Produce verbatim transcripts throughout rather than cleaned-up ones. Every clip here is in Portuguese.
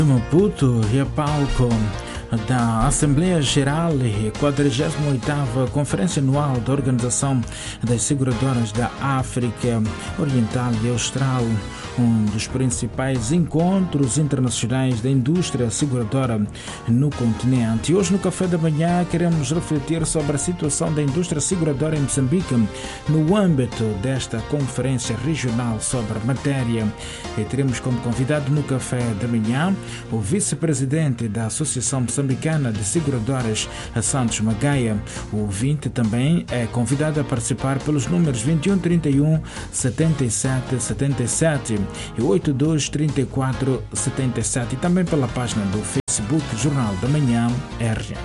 Maputo e a palco da Assembleia Geral e quadragésima oitava Conferência Anual da Organização das Seguradoras da África Oriental e Austral, um dos principais encontros internacionais da indústria seguradora no continente. E hoje no Café da Manhã queremos refletir sobre a situação da indústria seguradora em Moçambique no âmbito desta Conferência Regional sobre a matéria. E teremos como convidado no Café da Manhã o vice-presidente da Associação Moçambicana de Seguradoras, Santos Magaia. O ouvinte também é convidado a participar pelos números vinte e um, trinta e um, setenta e sete, setenta e sete e oitenta e dois, trinta e quatro, setenta e sete, e também pela página do Facebook Jornal da Manhã R G.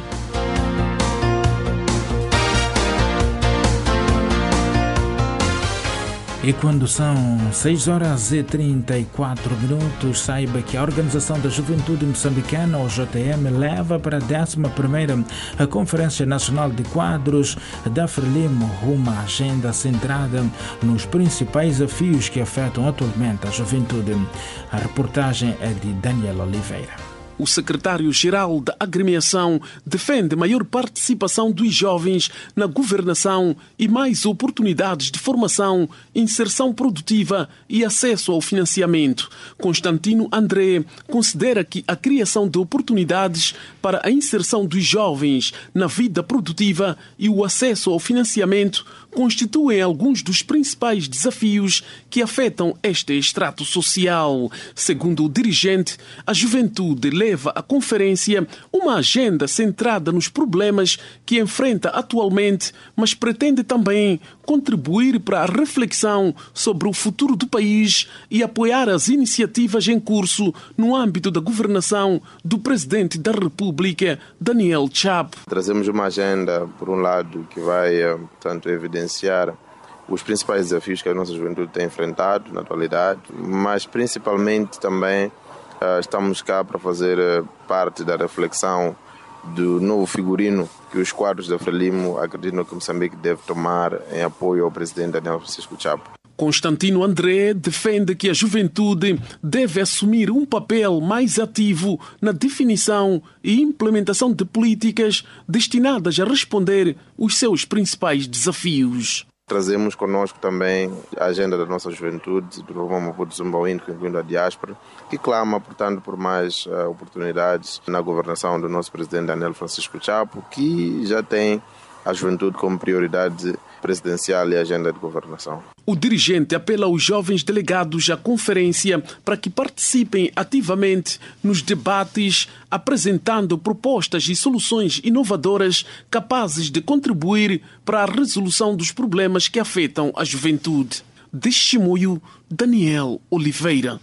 E quando são seis horas e trinta e quatro minutos, saiba que a Organização da Juventude Moçambicana, o J M, leva para a décima primeira a Conferência Nacional de Quadros da Frelimo uma agenda centrada nos principais desafios que afetam atualmente a juventude. A reportagem é de Daniel Oliveira. O secretário-geral da agremiação defende maior participação dos jovens na governação e mais oportunidades de formação, inserção produtiva e acesso ao financiamento. Constantino André considera que a criação de oportunidades para a inserção dos jovens na vida produtiva e o acesso ao financiamento constituem alguns dos principais desafios que afetam este extrato social. Segundo o dirigente, a juventude leva à conferência uma agenda centrada nos problemas que enfrenta atualmente, mas pretende também contribuir para a reflexão sobre o futuro do país e apoiar as iniciativas em curso no âmbito da governação do Presidente da República, Daniel Chapo. Trazemos uma agenda, por um lado, que vai, portanto, evidenciar os principais desafios que a nossa juventude tem enfrentado na atualidade, mas principalmente também uh, estamos cá para fazer uh, parte da reflexão do novo figurino que os quadros da Frelimo acreditam que Moçambique deve tomar em apoio ao presidente Daniel Francisco Chapo. Constantino André defende que a juventude deve assumir um papel mais ativo na definição e implementação de políticas destinadas a responder os seus principais desafios. Trazemos connosco também a agenda da nossa juventude, do Novo Maputo Zumbaúínico, incluindo a diáspora, que clama, portanto, por mais uh, oportunidades na governação do nosso presidente Daniel Francisco Chapo, que já tem a juventude como prioridade presidencial e agenda de governação. O dirigente apela aos jovens delegados à conferência para que participem ativamente nos debates, apresentando propostas e soluções inovadoras capazes de contribuir para a resolução dos problemas que afetam a juventude. De Chimoio, Daniel Oliveira.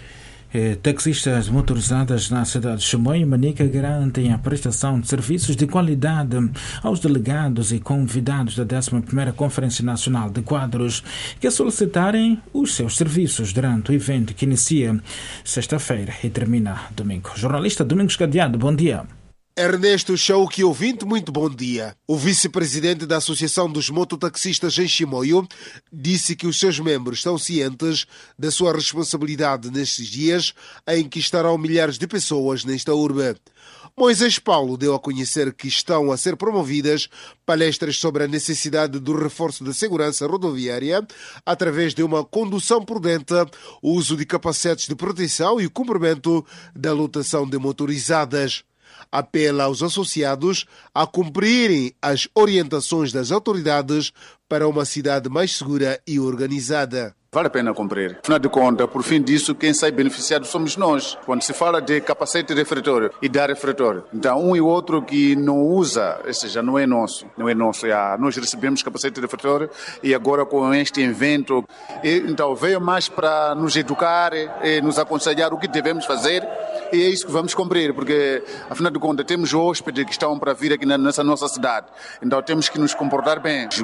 Taxistas motorizadas na cidade de Chimoio e Manica garantem a prestação de serviços de qualidade aos delegados e convidados da décima primeira Conferência Nacional de Quadros que solicitarem os seus serviços durante o evento que inicia sexta-feira e termina domingo. Jornalista Domingos Cadeado, bom dia. Ernesto Chauque, ouvinte, muito bom dia. O vice-presidente da Associação dos Mototaxistas em Chimoio disse que os seus membros estão cientes da sua responsabilidade nestes dias em que estarão milhares de pessoas nesta urbe. Moisés Paulo deu a conhecer que estão a ser promovidas palestras sobre a necessidade do reforço da segurança rodoviária através de uma condução prudente, o uso de capacetes de proteção e o cumprimento da lotação de motorizadas. Apela aos associados a cumprirem as orientações das autoridades para uma cidade mais segura e organizada. Vale a pena cumprir. Afinal de contas, por fim disso, quem sai beneficiado somos nós. Quando se fala de capacete refratório e dar refratório, então um e outro que não usa, esse já não é nosso. Não é nosso. Já, nós recebemos capacete refratório e agora com este evento, e, então veio mais para nos educar e nos aconselhar o que devemos fazer. E é isso que vamos cumprir, porque afinal de contas temos hóspedes que estão para vir aqui nessa nossa cidade. Então temos que nos comportar bem na nossa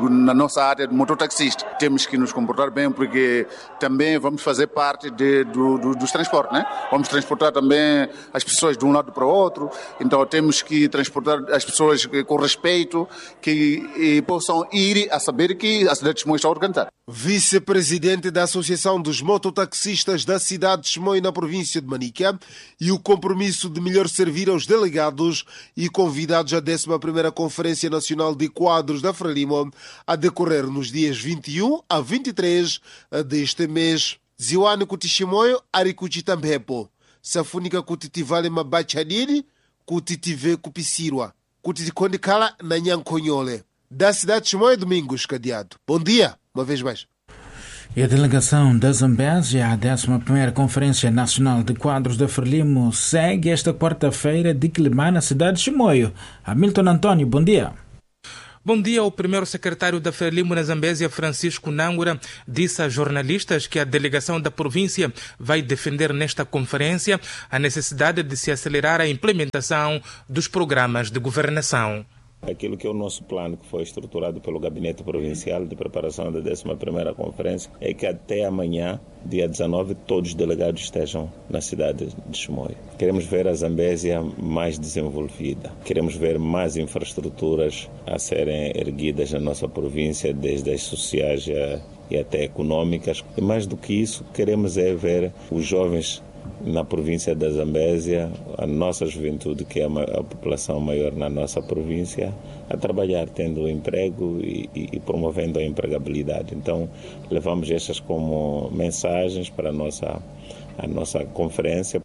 nossa área de mototaxista. Temos que nos comportar bem porque também vamos fazer parte de, do, do, dos transportes, né? Vamos transportar também as pessoas de um lado para o outro, então temos que transportar as pessoas com respeito, que e possam ir a saber que a cidade de Chimoio está organizada. Vice-presidente da Associação dos Mototaxistas da cidade de Chimoio, na província de Manica, e o compromisso de melhor servir aos delegados e convidados à décima primeira Conferência Nacional de Quadros da Frelimo, a decorrer nos dias vinte e um a vinte e três deste mês. Ziwane kuti Chimoio, ari kuti Tambepo. Safunika kuti tivale mabachadini, kuti tive kupisirwa, kuti tikondikala na Nyankonhole. Da cidade de Chimoio, Domingos Cadeado. Bom dia, uma vez mais. E a delegação da Zambésia à décima primeira Conferência Nacional de Quadros da Frelimo segue esta quarta-feira de Quilimã, na cidade de Chimoio. Hamilton Antônio, bom dia. Bom dia. O primeiro secretário da Frelimo na Zambésia, Francisco Nangura, disse a jornalistas que a delegação da província vai defender nesta conferência a necessidade de se acelerar a implementação dos programas de governação. Aquilo que é o nosso plano, que foi estruturado pelo Gabinete Provincial de Preparação da décima primeira Conferência, é que até amanhã, dia dezenove, todos os delegados estejam na cidade de Chimoio. Queremos ver a Zambésia mais desenvolvida. Queremos ver mais infraestruturas a serem erguidas na nossa província, desde as sociais e até econômicas. E mais do que isso, queremos é ver os jovens na província da Zambésia, a nossa juventude, que é a população maior na nossa província, a trabalhar, tendo emprego e, e, e promovendo a empregabilidade. Então, levamos estas como mensagens para a nossa, a nossa conferência.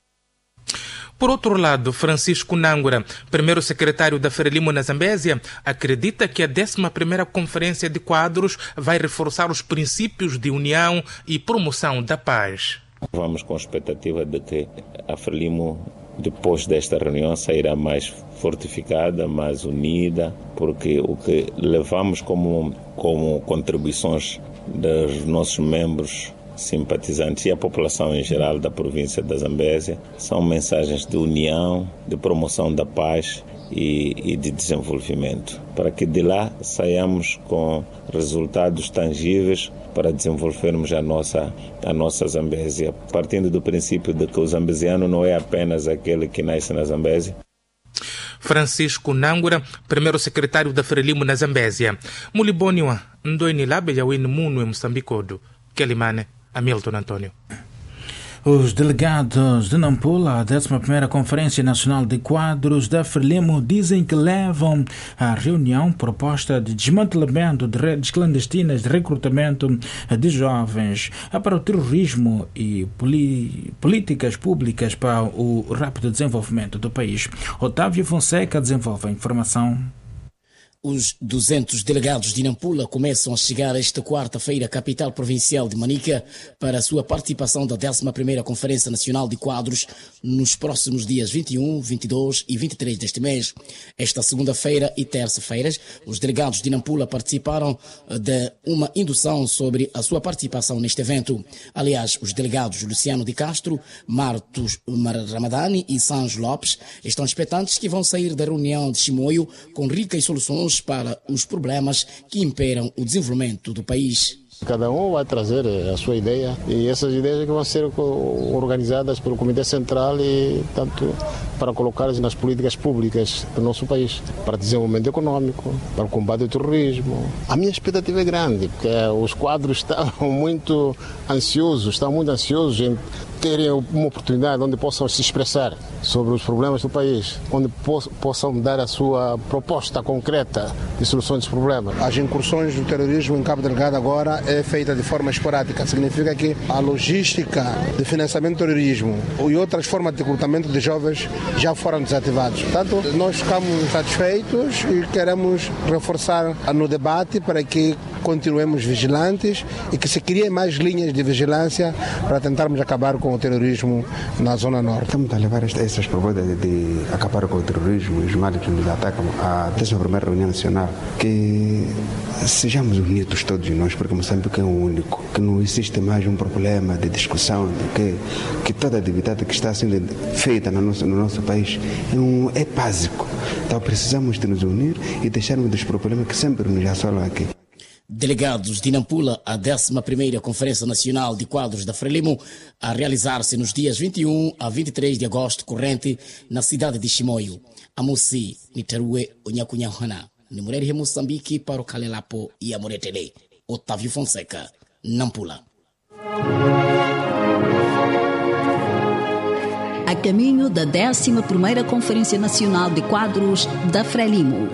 Por outro lado, Francisco Nangura, primeiro secretário da Frelimo na Zambésia, acredita que a décima primeira Conferência de Quadros vai reforçar os princípios de união e promoção da paz. Vamos com a expectativa de que a Frelimo, depois desta reunião, sairá mais fortificada, mais unida, porque o que levamos como, como contribuições dos nossos membros simpatizantes e a população em geral da província da Zambésia são mensagens de união, de promoção da paz e, e de desenvolvimento, para que de lá saiamos com resultados tangíveis para desenvolvermos a nossa, a nossa Zambésia, partindo do princípio de que o zambesiano não é apenas aquele que nasce na Zambésia. Francisco Nangura, primeiro secretário da Frelimo na Zambésia. Muliboniwa, Ndoini Labe Yawin Munu em Moçambique, Quelimane, Hamilton Antônio. Os delegados de Nampula, a décima primeira Conferência Nacional de Quadros da Frelimo, dizem que levam à reunião proposta de desmantelamento de redes clandestinas de recrutamento de jovens para o terrorismo e políticas públicas para o rápido desenvolvimento do país. Otávio Fonseca desenvolve a informação. Os duzentos delegados de Nampula começam a chegar esta quarta-feira à capital provincial de Manica para a sua participação da décima primeira Conferência Nacional de Quadros nos próximos dias vinte e um, vinte e dois e vinte e três deste mês. Esta segunda-feira e terça-feiras, os delegados de Nampula participaram de uma indução sobre a sua participação neste evento. Aliás, os delegados Luciano de Castro, Martos Ramadani e Sanjo Lopes estão expectantes que vão sair da reunião de Chimoio com ricas soluções para os problemas que imperam o desenvolvimento do país. Cada um vai trazer a sua ideia e essas ideias que vão ser organizadas pelo Comitê Central e tanto para colocá-las nas políticas públicas do nosso país, para o desenvolvimento econômico, para o combate ao terrorismo. A minha expectativa é grande, porque os quadros estão muito ansiosos, estão muito ansiosos em terem uma oportunidade onde possam se expressar sobre os problemas do país, onde possam dar a sua proposta concreta de solução dos problemas. As incursões do terrorismo em Cabo Delgado agora é feita de forma esporádica. Significa que a logística de financiamento do terrorismo e outras formas de recrutamento de jovens já foram desativados. Portanto, nós ficamos satisfeitos e queremos reforçar no debate para que continuemos vigilantes e que se criem mais linhas de vigilância para tentarmos acabar com o terrorismo na Zona Norte. Estamos a levar essas propostas de, de acabar com o terrorismo e os males que nos atacam à décima primeira reunião nacional, que sejamos unidos todos nós, porque Moçambique é o único, que não existe mais um problema de discussão, de que, que toda a atividade que está sendo feita no nosso, no nosso país é, um, é básico. Então precisamos de nos unir e deixarmos dos problemas que sempre nos assolam aqui. Delegados de Nampula, a décima primeira Conferência Nacional de Quadros da Frelimo, a realizar-se nos dias vinte e um a vinte e três de agosto corrente na cidade de Chimoio. Amusi, Niterue, Onhakunhahana, Nimureri Moçambique para o Calelapo e a Moretele. Otávio Fonseca, Nampula. A caminho da décima primeira Conferência Nacional de Quadros da Frelimo.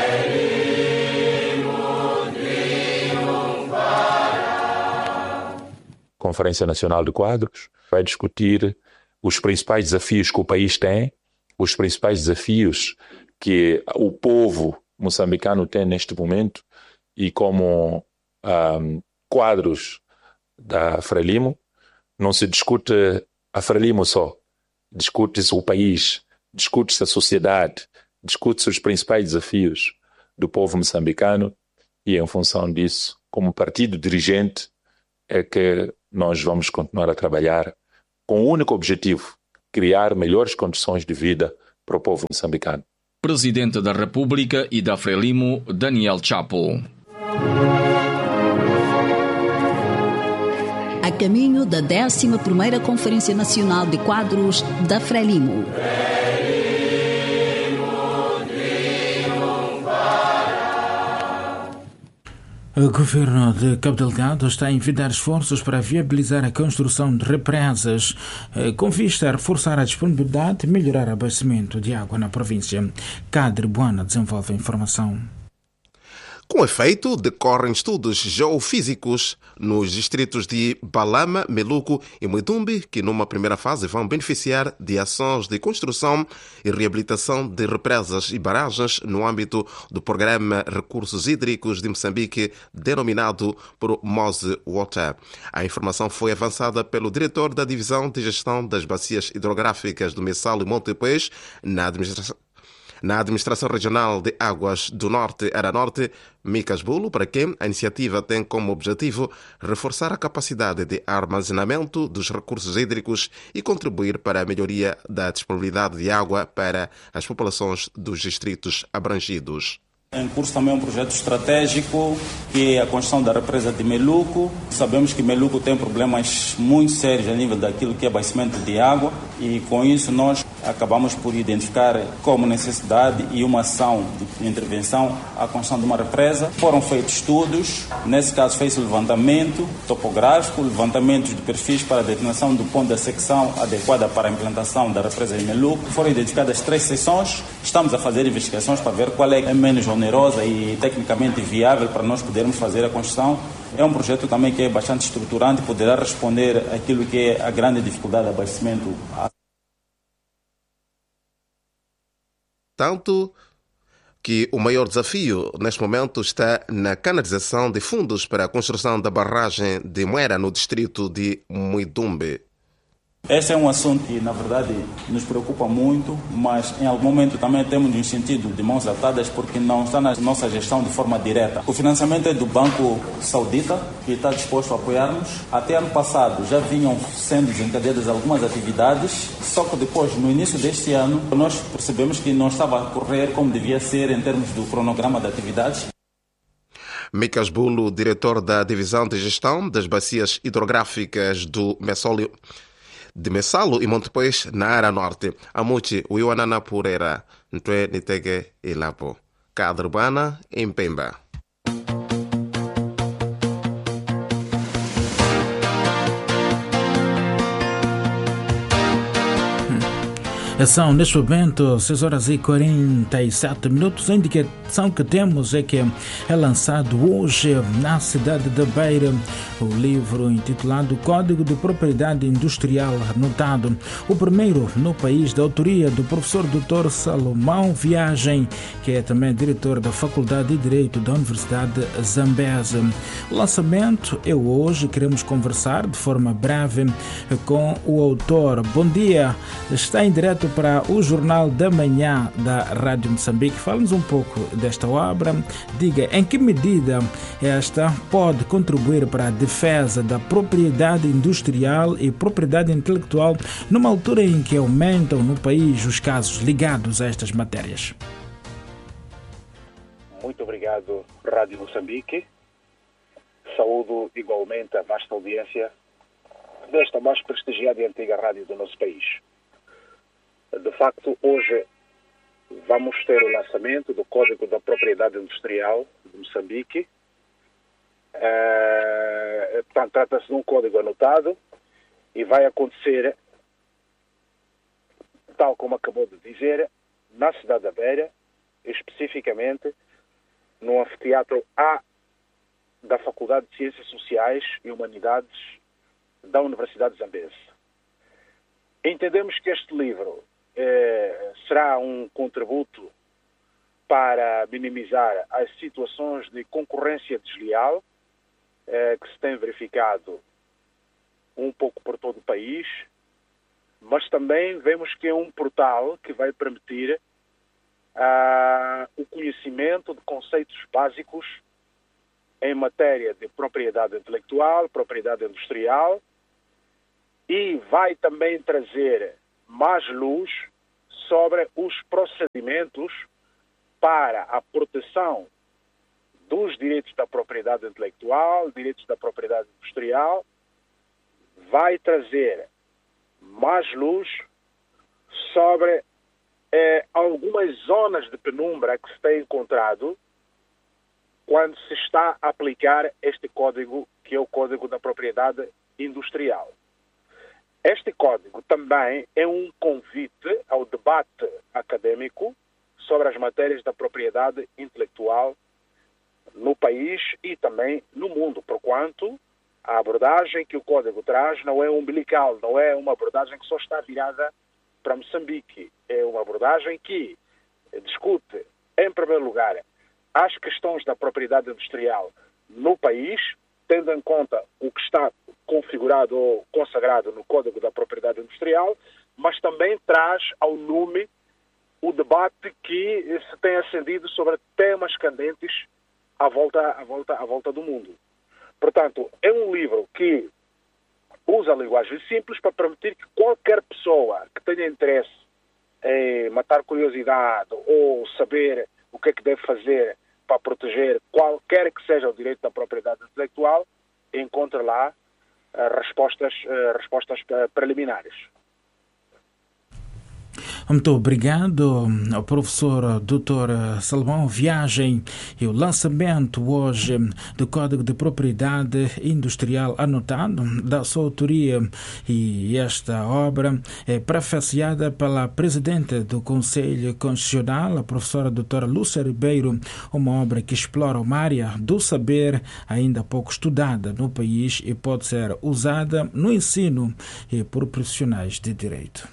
Conferência Nacional de Quadros vai discutir os principais desafios que o país tem, os principais desafios que o povo moçambicano tem neste momento e como um, quadros da Frelimo, não se discute a Frelimo só, discute-se o país, discute-se a sociedade, discute-se os principais desafios do povo moçambicano e em função disso, como partido dirigente, é que nós vamos continuar a trabalhar com o único objetivo, criar melhores condições de vida para o povo moçambicano. Presidente da República e da Frelimo, Daniel Chapo. A caminho da décima primeira Conferência Nacional de Quadros da Frelimo. O governo de Cabo Delgado está a envidar esforços para viabilizar a construção de represas com vista a reforçar a disponibilidade e melhorar o abastecimento de água na província. Cadre Buana desenvolve a informação. Com efeito, decorrem estudos geofísicos nos distritos de Balama, Meluco e Muidumbi, que numa primeira fase vão beneficiar de ações de construção e reabilitação de represas e barragens no âmbito do Programa Recursos Hídricos de Moçambique, denominado por Mose Water. A informação foi avançada pelo diretor da Divisão de Gestão das Bacias Hidrográficas do Messalo e Montepês, na administração Na Administração Regional de Águas do Norte, Aranorte, Micas Bulo, para quem a iniciativa tem como objetivo reforçar a capacidade de armazenamento dos recursos hídricos e contribuir para a melhoria da disponibilidade de água para as populações dos distritos abrangidos. Em curso também um projeto estratégico que é a construção da represa de Meluco. Sabemos que Meluco tem problemas muito sérios a nível daquilo que é abastecimento de água e com isso nós acabamos por identificar como necessidade e uma ação de intervenção a construção de uma represa. Foram feitos estudos, nesse caso fez o levantamento topográfico, levantamento de perfis para a determinação do ponto da secção adequada para a implantação da represa de Meluco. Foram identificadas três seções, estamos a fazer investigações para ver qual é a menos onerosa e tecnicamente viável para nós podermos fazer a construção. É um projeto também que é bastante estruturante e poderá responder àquilo que é a grande dificuldade de abastecimento. Tanto que o maior desafio neste momento está na canalização de fundos para a construção da barragem de Moera no distrito de Muidumbi. Esse é um assunto que, na verdade, nos preocupa muito, mas em algum momento também temos um sentido de mãos atadas porque não está na nossa gestão de forma direta. O financiamento é do Banco Saudita, que está disposto a apoiar-nos. Até ano passado já vinham sendo desencadeadas algumas atividades, só que depois, no início deste ano, nós percebemos que não estava a correr como devia ser em termos do cronograma de atividades. Micas Bulo, diretor da Divisão de Gestão das Bacias Hidrográficas do Messólio, de Messalo e Montepês, na área norte. Amuchi, Uiwanana Purera, Ntwe Nitege e Lapo. Cadrbana, em Pemba. São neste momento seis horas e quarenta e sete minutos. A indicação que temos é que é lançado hoje na cidade de Beira o livro intitulado Código de Propriedade Industrial Renotado, o primeiro no país, da autoria do professor doutor Salomão Viagem, que é também diretor da Faculdade de Direito da Universidade Zambeze. O lançamento é hoje. Queremos conversar de forma breve com o autor. Bom dia, está em direto para o Jornal da Manhã da Rádio Moçambique. Fala-nos um pouco desta obra. Diga em que medida esta pode contribuir para a defesa da propriedade industrial e propriedade intelectual numa altura em que aumentam no país os casos ligados a estas matérias. Muito obrigado, Rádio Moçambique. Saúdo igualmente a vasta audiência desta mais prestigiada e antiga rádio do nosso país. De facto, hoje vamos ter o lançamento do Código da Propriedade Industrial de Moçambique. Uh, portanto, trata-se de um código anotado e vai acontecer, tal como acabou de dizer, na cidade da Beira, especificamente no Anfiteatro A da Faculdade de Ciências Sociais e Humanidades da Universidade de Zambeze. Entendemos que este livro eh, será um contributo para minimizar as situações de concorrência desleal eh, que se tem verificado um pouco por todo o país, mas também vemos que é um portal que vai permitir uh, o conhecimento de conceitos básicos em matéria de propriedade intelectual, propriedade industrial, e vai também trazer mais luz sobre os procedimentos para a proteção dos direitos da propriedade intelectual, direitos da propriedade industrial, vai trazer mais luz sobre eh, algumas zonas de penumbra que se tem encontrado quando se está a aplicar este código, que é o Código da Propriedade Industrial. Este código também é um convite ao debate acadêmico sobre as matérias da propriedade intelectual no país e também no mundo, porquanto a abordagem que o código traz não é umbilical, não é uma abordagem que só está virada para Moçambique. É uma abordagem que discute, em primeiro lugar, as questões da propriedade industrial no país, tendo em conta o que está configurado ou consagrado no Código da Propriedade Industrial, mas também traz ao lume o debate que se tem acendido sobre temas candentes à volta, à volta, à volta do mundo. Portanto, é um livro que usa a linguagem simples para permitir que qualquer pessoa que tenha interesse em matar curiosidade ou saber o que é que deve fazer para proteger qualquer que seja o direito da propriedade intelectual, encontre lá uh, respostas, uh, respostas uh, preliminares. Muito obrigado ao professor doutor Salomão Viagem e o lançamento hoje do Código de Propriedade Industrial anotado da sua autoria, e esta obra é prefaciada pela presidente do Conselho Constitucional, a professora doutora Lúcia Ribeiro, uma obra que explora uma área do saber ainda pouco estudada no país e pode ser usada no ensino e por profissionais de direito.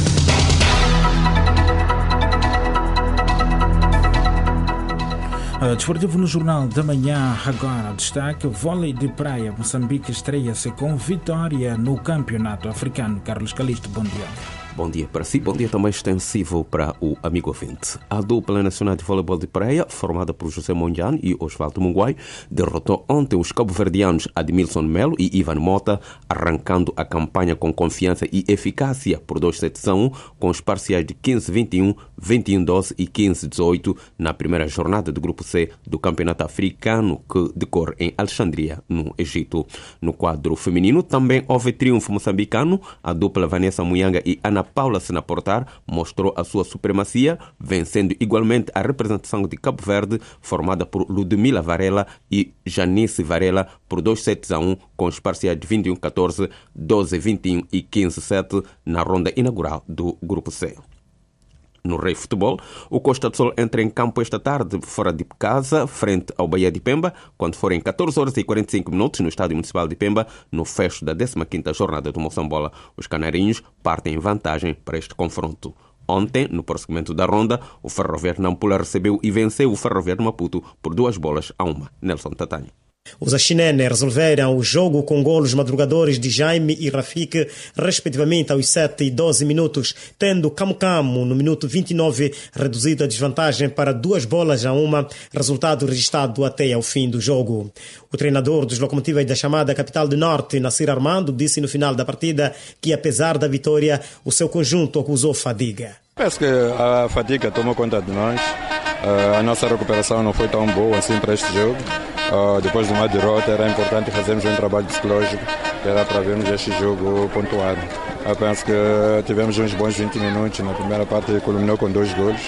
Uh, desportivo no Jornal da Manhã, agora destaque: o vôlei de praia. Moçambique estreia-se com vitória no Campeonato Africano. Carlos Calisto, bom dia. Bom dia para si, bom dia também extensivo para o amigo ouvinte. A dupla nacional de voleibol de praia, formada por José Monjan e Osvaldo Munguai, derrotou ontem os cabo-verdianos Admilson Melo e Ivan Mota, arrancando a campanha com confiança e eficácia por dois sets a um, com os parciais de quinze a vinte e um, vinte e um a doze e quinze a dezoito na primeira jornada do Grupo C do Campeonato Africano, que decorre em Alexandria, no Egito. No quadro feminino também houve triunfo moçambicano. A dupla Vanessa Muyanga e Ana Paula Senaportar mostrou a sua supremacia, vencendo igualmente a representação de Cabo Verde, formada por Ludmila Varela e Janice Varela, por dois sets a um, com os parciais de vinte e um a catorze, doze a vinte e um e quinze a sete na ronda inaugural do Grupo C. No Rei Futebol, o Costa do Sol entra em campo esta tarde, fora de casa, frente ao Bahia de Pemba, quando forem catorze horas e quarenta e cinco minutos no Estádio Municipal de Pemba, no fecho da décima quinta jornada do Moçambola. Os canarinhos partem em vantagem para este confronto. Ontem, no prosseguimento da ronda, o Ferroviário Nampula recebeu e venceu o Ferroviário Maputo por duas bolas a uma. Nelson Tatanho. Os Axinene resolveram o jogo com golos madrugadores de Jaime e Rafik, respectivamente aos sete e doze minutos, tendo Camu Camu, no minuto vinte e nove, reduzido a desvantagem para duas bolas a uma, resultado registrado até ao fim do jogo. O treinador dos Locomotivas da chamada Capital do Norte, Nassir Armando, disse no final da partida que, apesar da vitória, o seu conjunto acusou fadiga. Penso que a fadiga tomou conta de nós. A nossa recuperação não foi tão boa assim para este jogo. uh, depois de uma derrota, era importante fazermos um trabalho psicológico, era para vermos este jogo pontuado. Eu penso que tivemos uns bons vinte minutos, na primeira parte culminou com dois golos,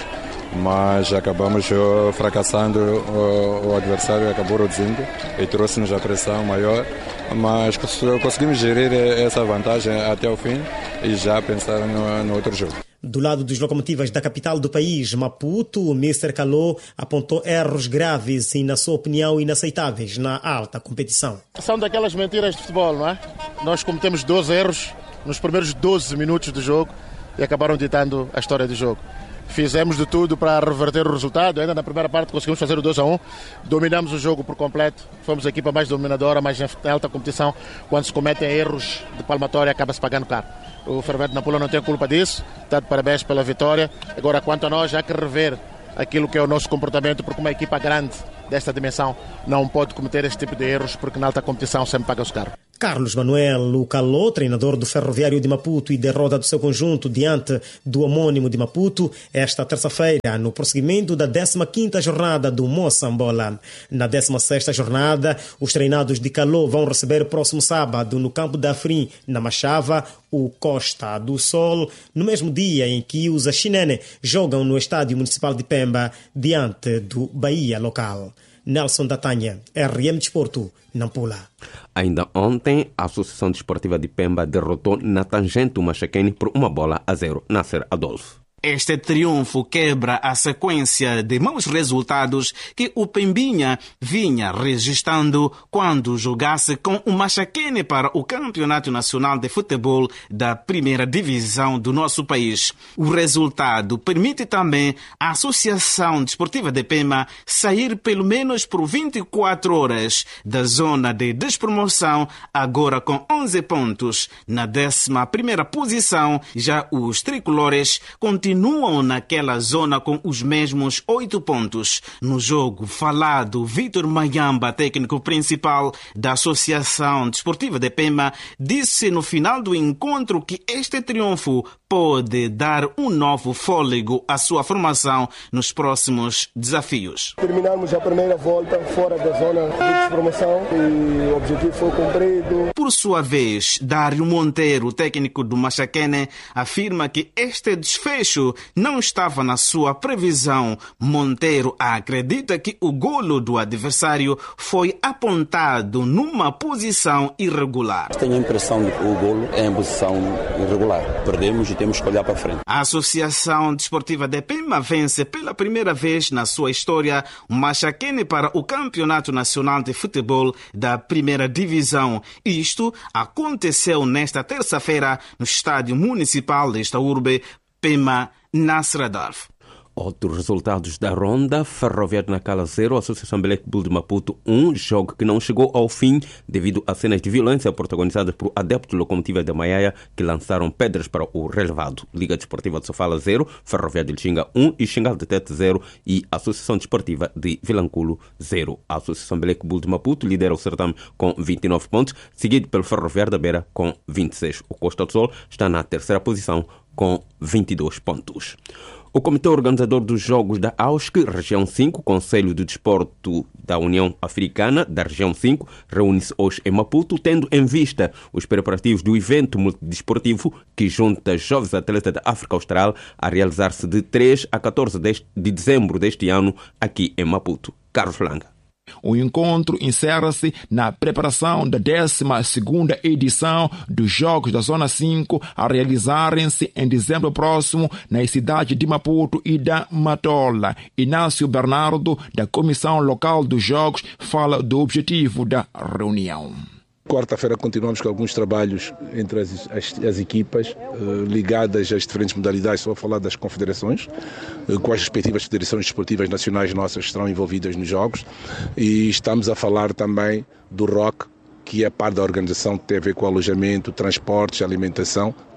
mas acabamos uh, fracassando, uh, o adversário acabou reduzindo e trouxe-nos a pressão maior, mas conseguimos gerir essa vantagem até o fim e já pensar no, no outro jogo. Do lado dos locomotivas da capital do país, Maputo, o mister Calou apontou erros graves e, na sua opinião, inaceitáveis na alta competição. São daquelas mentiras de futebol, não é? Nós cometemos doze erros nos primeiros doze minutos do jogo e acabaram ditando a história do jogo. Fizemos de tudo para reverter o resultado. Ainda na primeira parte conseguimos fazer o dois a um. Dominamos o jogo por completo. Fomos a equipa mais dominadora, mas em alta competição, quando se cometem erros de palmatória, acaba-se pagando caro. O Ferroviário de Nampula não tem culpa disso. Está de parabéns pela vitória. Agora, quanto a nós, há que rever aquilo que é o nosso comportamento, porque uma equipa grande desta dimensão não pode cometer este tipo de erros, porque na alta competição sempre paga-se caro. Carlos Manuel Calou, treinador do Ferroviário de Maputo e derrota do seu conjunto diante do homônimo de Maputo, esta terça-feira, no prosseguimento da décima quinta jornada do Moçambola. Na décima sexta jornada, os treinados de Calou vão receber próximo sábado, no campo da Afrim, na Machava, o Costa do Sol, no mesmo dia em que os Axinene jogam no Estádio Municipal de Pemba, diante do Bahia local. Nelson Datanha, R M Desporto, Nampula. Ainda ontem, a Associação Desportiva de Pemba derrotou na Tangente o Machaquene por uma bola a zero. Nasser Adolfo. Este triunfo quebra a sequência de maus resultados que o Pembinha vinha registrando quando jogasse com o Machaquene para o Campeonato Nacional de Futebol da primeira divisão do nosso país. O resultado permite também à Associação Desportiva de Pemba sair pelo menos por vinte e quatro horas da zona de despromoção, agora com onze pontos. Na décima primeira posição, já os tricolores continuam Continuam naquela zona com os mesmos oito pontos. No jogo falado, Vítor Mayamba, técnico principal da Associação Desportiva de Pemba, disse no final do encontro que este triunfo pode dar um novo fôlego à sua formação nos próximos desafios. Terminamos a primeira volta fora da zona de despromoção e o objetivo foi cumprido. Por sua vez, Dário Monteiro, técnico do Machaquene, afirma que este desfecho não estava na sua previsão. Monteiro acredita que o golo do adversário foi apontado numa posição irregular. Tenho a impressão de que o golo é em posição irregular. Perdemos e temos que olhar para frente. A Associação Desportiva de Pemba vence pela primeira vez na sua história o Machaquene para o Campeonato Nacional de Futebol da primeira divisão. Isto aconteceu nesta terça-feira no Estádio Municipal desta urbe, Pemba, Nasser Adolfo. Outros resultados da ronda: Ferroviário de Nacala zero, Associação Belec Bull de Maputo um, jogo que não chegou ao fim devido a cenas de violência protagonizadas por adeptos locomotivas da Maiaia que lançaram pedras para o relevado. Liga Desportiva de Sofala zero, Ferroviário de Xinga um e Xingal de Tete zero e Associação Desportiva de Vilanculo zero. A Associação Belec Bull de Maputo lidera o certame com vinte e nove pontos, seguido pelo Ferroviário da Beira com vinte e seis. O Costa do Sol está na terceira posição com vinte e dois pontos. O Comitê Organizador dos Jogos da A U S C, Região cinco, Conselho de Desporto da União Africana, da Região cinco, reúne-se hoje em Maputo, tendo em vista os preparativos do evento multidesportivo que junta jovens atletas da África Austral a realizar-se de três a catorze de dezembro deste ano aqui em Maputo. Carlos Langa. O encontro encerra-se na preparação da décima segunda edição dos Jogos da Zona cinco a realizarem-se em dezembro próximo nas cidades de Maputo e da Matola. Inácio Bernardo, da Comissão Local dos Jogos, fala do objetivo da reunião. Quarta-feira continuamos com alguns trabalhos entre as, as, as equipas uh, ligadas às diferentes modalidades. Estou a falar das confederações, uh, com as respectivas federações desportivas nacionais nossas que estarão envolvidas nos Jogos. E estamos a falar também do R O C, que é parte da organização que tem a ver com alojamento, transportes, alimentação,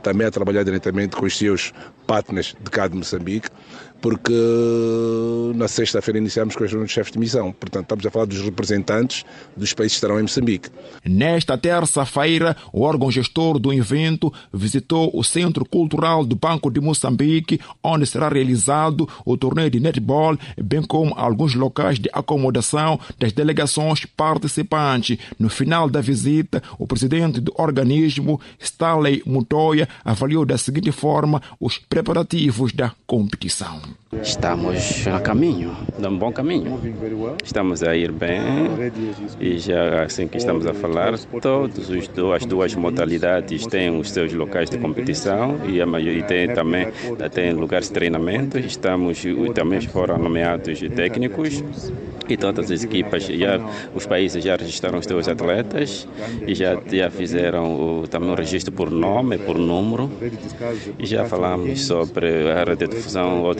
também a trabalhar diretamente com os seus partners de cá de Moçambique, porque na sexta-feira iniciamos com os chefes de missão. Portanto, estamos a falar dos representantes dos países que estarão em Moçambique. Nesta terça-feira, o órgão gestor do evento visitou o Centro Cultural do Banco de Moçambique, onde será realizado o torneio de netball, bem como alguns locais de acomodação das delegações participantes. No final da visita, o presidente do organismo, Stanley Mutoya, avaliou da seguinte forma os preparativos da competição. Estamos a caminho, num bom caminho. Estamos a ir bem e já assim que estamos a falar, todas as duas modalidades têm os seus locais de competição e a maioria tem também tem lugares de treinamento. Estamos também foram nomeados técnicos e todas as equipas, já, os países já registraram os seus atletas e já, já fizeram o, também o registro por nome, por número, e já falamos sobre a radiodifusão ou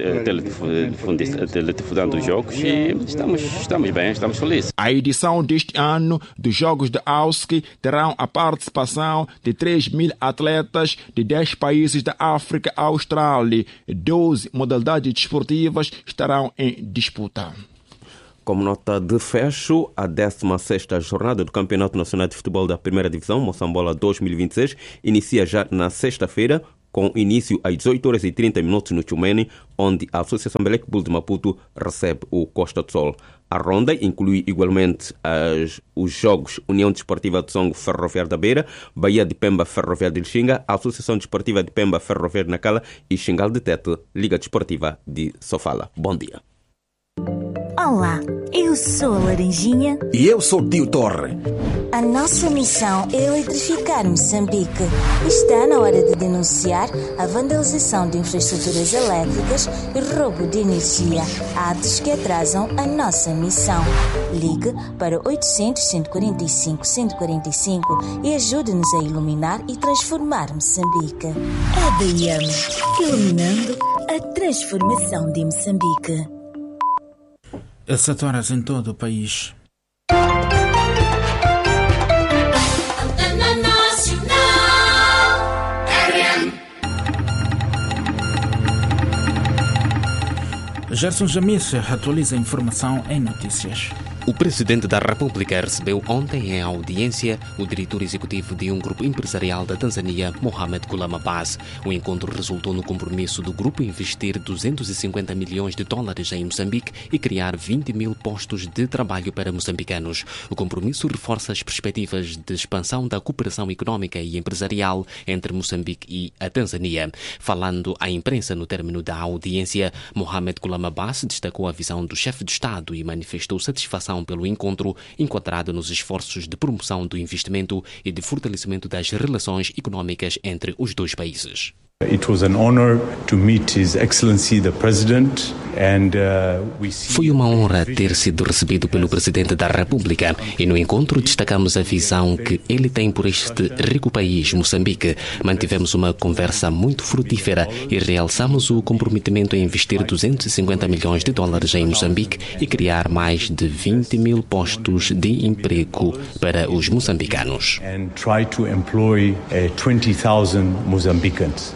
teledifusão dos jogos e estamos, estamos bem, estamos felizes. A edição deste ano dos Jogos de Auski terão a participação de três mil atletas de dez países da África e Austrália. doze modalidades desportivas estarão em disputa. Como nota de fecho, a décima sexta jornada do Campeonato Nacional de Futebol da Primeira Divisão, Moçambola dois mil e vinte e seis, inicia já na sexta-feira, com início às dezoito horas e trinta minutos no Tchumene, onde a Associação Belec Bull de Maputo recebe o Costa do Sol. A ronda inclui igualmente as, os jogos União Desportiva de Songo Ferroviário da Beira, Bahia de Pemba Ferroviário de Lixinga, Associação Desportiva de Pemba Ferroviário de Nacala e Xingal de Tete, Liga Desportiva de Sofala. Bom dia. Olá, eu sou a Laranjinha. E eu sou o Tio Torre. A nossa missão é eletrificar Moçambique. Está na hora de denunciar a vandalização de infraestruturas elétricas e roubo de energia, atos que atrasam a nossa missão. Ligue para oitocentos, cento e quarenta e cinco, cento e quarenta e cinco e ajude-nos a iluminar e transformar Moçambique. A D I M, iluminando a transformação de Moçambique. sete horas em todo o país. Gerson Jamis atualiza a informação em notícias. O presidente da República recebeu ontem em audiência o diretor executivo de um grupo empresarial da Tanzânia, Mohamed Ghulam Abbas. O encontro resultou no compromisso do grupo investir duzentos e cinquenta milhões de dólares em Moçambique e criar vinte mil postos de trabalho para moçambicanos. O compromisso reforça as perspectivas de expansão da cooperação econômica e empresarial entre Moçambique e a Tanzânia. Falando à imprensa no término da audiência, Mohamed Ghulam Abbas destacou a visão do chefe de Estado e manifestou satisfação pelo encontro, enquadrado nos esforços de promoção do investimento e de fortalecimento das relações econômicas entre os dois países. It was an honor to meet His Excellency the President and uh, we see... Foi uma honra ter sido recebido pelo Presidente da República e no encontro destacamos a visão que ele tem por este rico país, Moçambique. Mantivemos uma conversa muito frutífera e realçamos o comprometimento em investir duzentos e cinquenta milhões de dólares em Moçambique e criar mais de vinte mil postos de emprego para os moçambicanos. And try to employ uh, twenty thousand Mozambicans.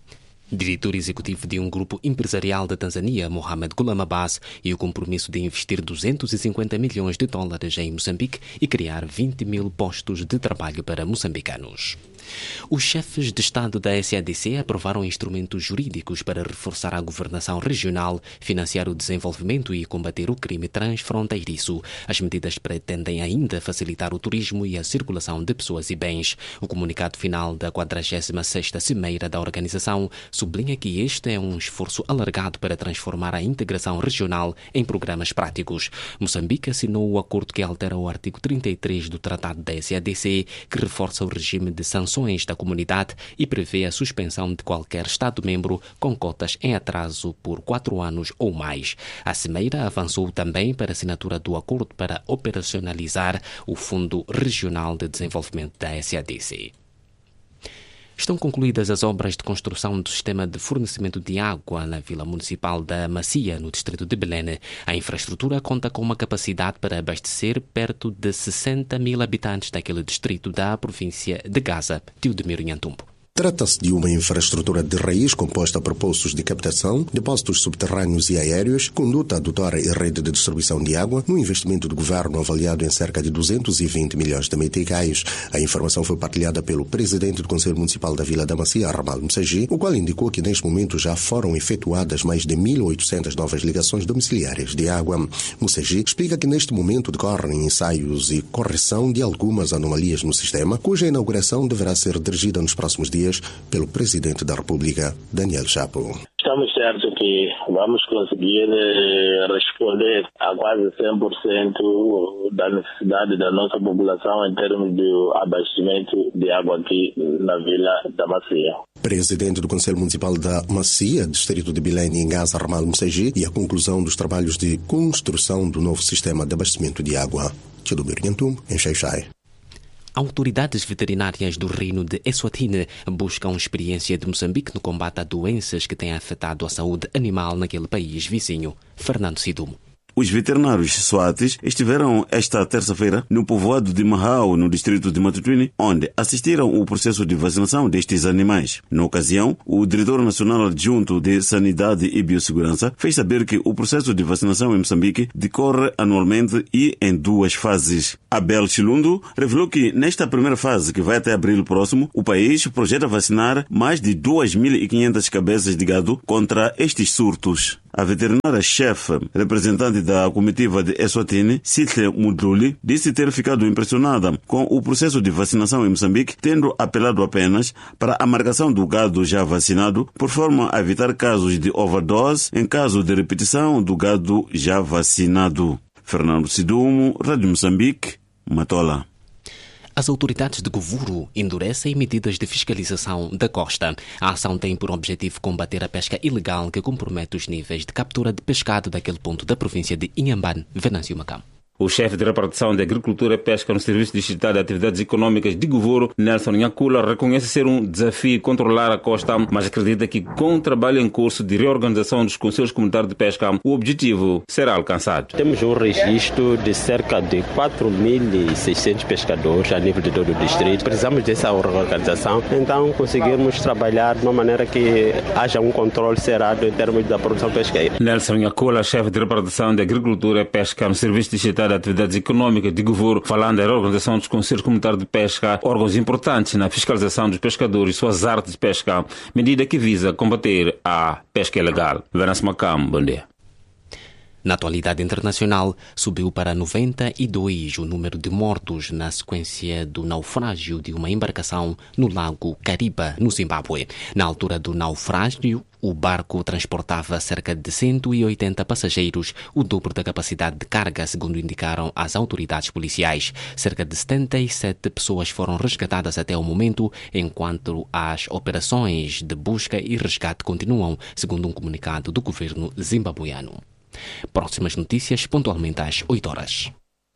Diretor executivo de um grupo empresarial da Tanzânia, Mohamed Ghulam Abbas, e o compromisso de investir duzentos e cinquenta milhões de dólares em Moçambique e criar vinte mil postos de trabalho para moçambicanos. Os chefes de Estado da S A D C aprovaram instrumentos jurídicos para reforçar a governação regional, financiar o desenvolvimento e combater o crime transfronteiriço. As medidas pretendem ainda facilitar o turismo e a circulação de pessoas e bens. O comunicado final da quadragésima sexta Cimeira da organização sublinha que este é um esforço alargado para transformar a integração regional em programas práticos. Moçambique assinou o acordo que altera o artigo trinta e três do Tratado da S A D C, que reforça o regime de sanções da comunidade e prevê a suspensão de qualquer Estado-membro com cotas em atraso por quatro anos ou mais. A Cimeira avançou também para a assinatura do acordo para operacionalizar o Fundo Regional de Desenvolvimento da S A D C. Estão concluídas as obras de construção do sistema de fornecimento de água na Vila Municipal da Macia, no distrito de Belém. A infraestrutura conta com uma capacidade para abastecer perto de sessenta mil habitantes daquele distrito da província de Gaza, Teodemiro Nhantumbo. Trata-se de uma infraestrutura de raiz composta por poços de captação, depósitos subterrâneos e aéreos, conduta adutora e rede de distribuição de água, num investimento do governo avaliado em cerca de duzentos e vinte milhões de meticais. A informação foi partilhada pelo presidente do Conselho Municipal da Vila da Macia, Ramal Msagi, o qual indicou que neste momento já foram efetuadas mais de mil e oitocentas novas ligações domiciliárias de água. Msagi explica que neste momento decorrem ensaios e correção de algumas anomalias no sistema, cuja inauguração deverá ser dirigida nos próximos dias pelo Presidente da República, Daniel Chapo. Estamos certos que vamos conseguir responder a quase cem por cento da necessidade da nossa população em termos de abastecimento de água aqui na Vila da Macia. Presidente do Conselho Municipal da Macia, Distrito de Belém, em Gaza, Ramal Msagi, e a conclusão dos trabalhos de construção do novo sistema de abastecimento de água. Tchilubir-Nhantum, em Xai-Xai. Autoridades veterinárias do Reino de Eswatini buscam experiência de Moçambique no combate a doenças que têm afetado a saúde animal naquele país vizinho. Fernando Sidumo. Os veterinários swatis estiveram esta terça-feira no povoado de Mahau, no distrito de Matutuini, onde assistiram ao processo de vacinação destes animais. Na ocasião, o diretor nacional adjunto de Sanidade e Biossegurança fez saber que o processo de vacinação em Moçambique decorre anualmente e em duas fases. Abel Chilundo revelou que nesta primeira fase, que vai até abril próximo, o país projeta vacinar mais de duas mil e quinhentas cabeças de gado contra estes surtos. A veterinária-chefe, representante da comitiva de Eswatini, Sitle Mudluli, disse ter ficado impressionada com o processo de vacinação em Moçambique, tendo apelado apenas para a marcação do gado já vacinado, por forma a evitar casos de overdose em caso de repetição do gado já vacinado. Fernando Sidumo, Rádio Moçambique, Matola. As autoridades de Govuro endurecem medidas de fiscalização da costa. A ação tem por objetivo combater a pesca ilegal que compromete os níveis de captura de pescado daquele ponto da província de Inhambane, Venâncio Macam. O chefe de repartição de Agricultura e Pesca no Serviço Distrital de Atividades Econômicas de Govuro, Nelson Nhakula, reconhece ser um desafio controlar a costa, mas acredita que com o trabalho em curso de reorganização dos Conselhos Comunitários de Pesca, o objetivo será alcançado. Temos um registro de cerca de quatro mil e seiscentos pescadores a nível de todo o distrito. Precisamos dessa reorganização, então conseguirmos trabalhar de uma maneira que haja um controle cerrado em termos da produção pesqueira. Nelson Nhakula, chefe de repartição de Agricultura e Pesca no Serviço Distrital de Atividades Econômicas de Govuro, falando da reorganização dos Conselhos Comunitários de Pesca, órgãos importantes na fiscalização dos pescadores e suas artes de pesca, medida que visa combater a pesca ilegal. Venâncio Macam, bom dia. Na atualidade internacional, subiu para noventa e dois o número de mortos na sequência do naufrágio de uma embarcação no lago Kariba, no Zimbábue. Na altura do naufrágio, o barco transportava cerca de cento e oitenta passageiros, o dobro da capacidade de carga, segundo indicaram as autoridades policiais. Cerca de setenta e sete pessoas foram resgatadas até o momento, enquanto as operações de busca e resgate continuam, segundo um comunicado do governo zimbabuiano. Próximas notícias, pontualmente às oito horas.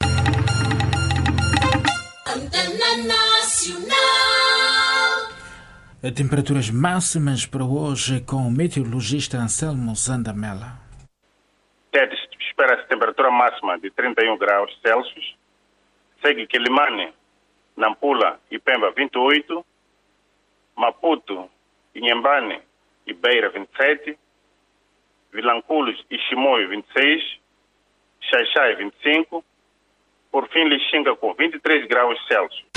Temperaturas máximas para hoje com o meteorologista Anselmo Zandamela. Espera-se temperatura máxima de trinta e um graus Celsius. Segue Quelimane, Nampula e Pemba vinte e oito. Maputo, Inhambane e Beira vinte e sete. Vilanculos e Chimoio vinte e seis. Xai-Xai vinte e cinco. Por fim, Lixinga com vinte e três graus Celsius.